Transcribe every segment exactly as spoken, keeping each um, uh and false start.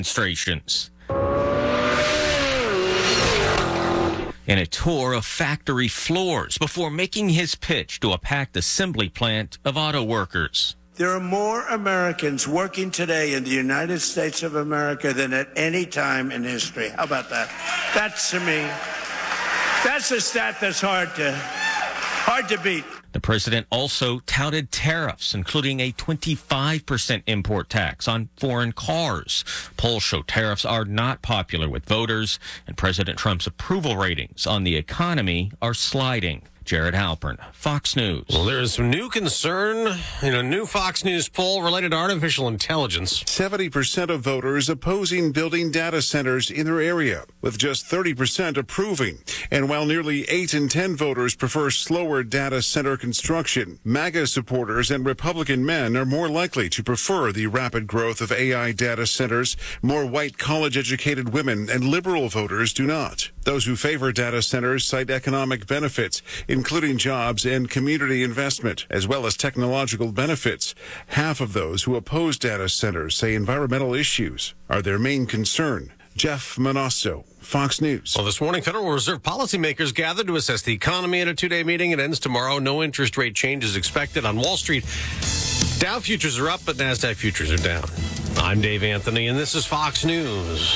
demonstrations. In a tour of factory floors before making his pitch to a packed assembly plant of auto workers. There are more Americans working today in the United States of America than at any time in history. How about that? That's, to me, that's a stat that's hard to, hard to beat. The president also touted tariffs, including a twenty-five percent import tax on foreign cars. Polls show tariffs are not popular with voters, and President Trump's approval ratings on the economy are sliding. Jared Halpern, Fox News. Well, there is some new concern in a new Fox News poll related to artificial intelligence. seventy percent of voters opposing building data centers in their area, with just thirty percent approving. And while nearly eight in ten voters prefer slower data center construction, MAGA supporters and Republican men are more likely to prefer the rapid growth of A I data centers. More white college-educated women and liberal voters do not. Those who favor data centers cite economic benefits, including jobs and community investment, as well as technological benefits. Half of those who oppose data centers say environmental issues are their main concern. Jeff Manasso, Fox News. Well, this morning, Federal Reserve policymakers gathered to assess the economy at a two-day meeting. It ends tomorrow. No interest rate changes expected on Wall Street. Dow futures are up, but NASDAQ futures are down. I'm Dave Anthony, and this is Fox News.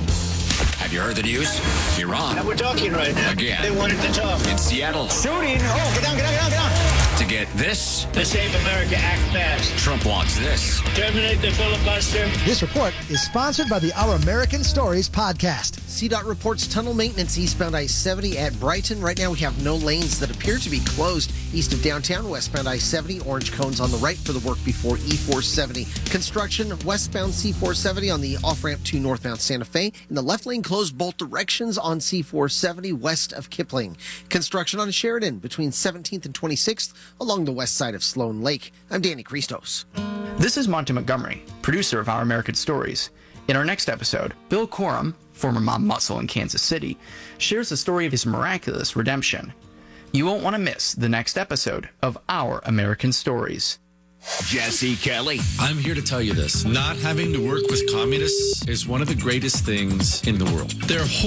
Have you heard the news? Iran. And we're talking right now. Again. They wanted to talk. In Seattle. Shooting. Oh, get down, get down, get down, get down. To get this, The Save America Act passed. Trump wants this. Terminate the filibuster. This report is sponsored by the Our American Stories podcast. C DOT reports tunnel maintenance eastbound I seventy at Brighton. Right now we have no lanes that appear to be closed east of downtown. Westbound I seventy, orange cones on the right for the work before E four seventy. Construction westbound C four seventy on the off-ramp to northbound Santa Fe. In the left lane closed both directions on C four seventy west of Kipling. Construction on Sheridan between seventeenth and twenty-sixth along the west side of Sloan Lake. I'm Danny Christos. This is Monty Montgomery, producer of Our American Stories. In our next episode, Bill Corum, former mob muscle in Kansas City, shares the story of his miraculous redemption. You won't want to miss the next episode of Our American Stories. Jesse Kelly. I'm here to tell you this. Not having to work with communists is one of the greatest things in the world. Their whole